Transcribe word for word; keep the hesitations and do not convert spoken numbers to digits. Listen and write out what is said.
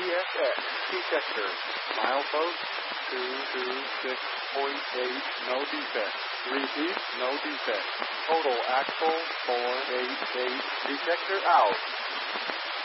S X detector. Milepost two two six point eight, no defect. Repeat, no defect. Total axle four eight eight, detector out.